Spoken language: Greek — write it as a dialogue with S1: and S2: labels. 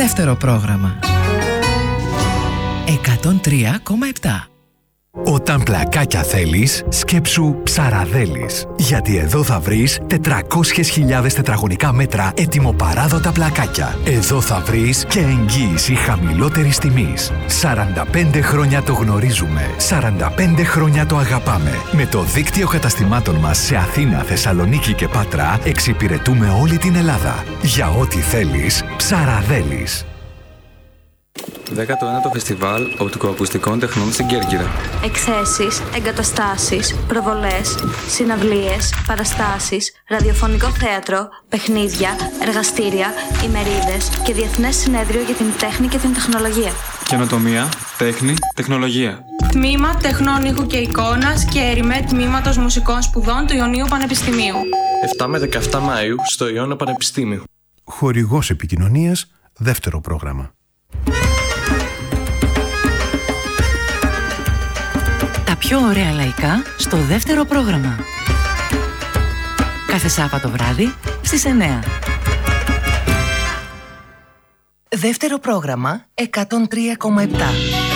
S1: Δεύτερο πρόγραμμα 103,7.
S2: Όταν πλακάκια θέλεις, σκέψου Ψαραδέλης. Γιατί εδώ θα βρεις 400.000 τετραγωνικά μέτρα ετοιμοπαράδοτα πλακάκια. Εδώ θα βρεις και εγγύηση χαμηλότερης τιμής. 45 χρόνια το γνωρίζουμε. 45 χρόνια το αγαπάμε. Με το δίκτυο καταστημάτων μας σε Αθήνα, Θεσσαλονίκη και Πάτρα εξυπηρετούμε όλη την Ελλάδα. Για ό,τι θέλεις, Ψαραδέλης.
S3: 19ο Φεστιβάλ Οπτικοακουστικών Τεχνών στην Κέρκυρα.
S4: Εκθέσεις, εγκαταστάσεις, προβολές, συναυλίες, παραστάσεις, ραδιοφωνικό θέατρο, παιχνίδια, εργαστήρια, ημερίδες και διεθνές συνέδριο για την τέχνη και την τεχνολογία.
S3: Καινοτομία, τέχνη, τεχνολογία.
S5: Τμήμα Τεχνών Ήχου και Εικόνας και ΕΡΙΜΕ Τμήματος Μουσικών Σπουδών του Ιωνίου Πανεπιστημίου.
S3: 7 με 17 Μαΐου στο Ιώνα Πανεπιστήμιο.
S6: Χορηγός επικοινωνίας, δεύτερο πρόγραμμα.
S1: Τα πιο ωραία λαϊκά στο δεύτερο πρόγραμμα. Κάθε Σάββατο βράδυ στις 9. Δεύτερο πρόγραμμα 103,7.